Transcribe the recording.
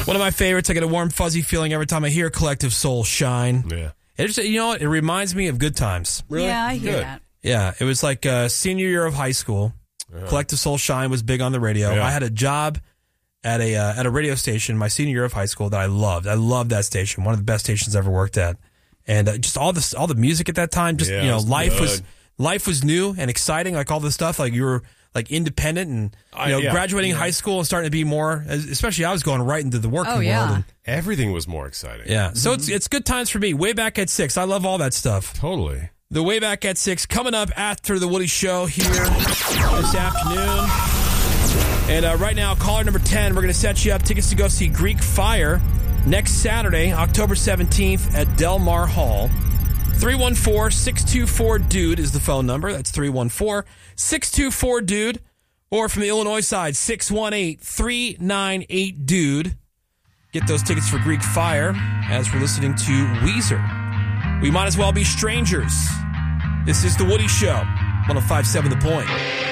One of my favorites. I get a warm, fuzzy feeling every time I hear Collective Soul Shine. Yeah. It reminds me of good times. Really? Yeah, I hear Good. that. Yeah, it was like senior year of high school. Collective Soul Shine was big on the radio. Yeah. I had a job at a radio station my senior year of high school that I loved. I loved that station. One of the best stations I ever worked at. And just all the music at that time, just Yeah, it was life was new and exciting. Like all this stuff, like you were like independent and graduating high school and starting to be more. Especially I was going right into the working world. And, Everything was more exciting. yeah, so it's good times for me. Way back at 6, I love all that stuff. Totally. The Way Back at 6 coming up after the Woody Show here this afternoon. And right now, caller number 10, we're going to set you up tickets to go see Greek Fire next Saturday, October 17th at Del Mar Hall. 314-624-DUDE is the phone number. That's 314-624-DUDE. Or from the Illinois side, 618-398-DUDE. Get those tickets for Greek Fire as we're listening to Weezer. We might as well be strangers. This is The Woody Show, 105.7 The Point.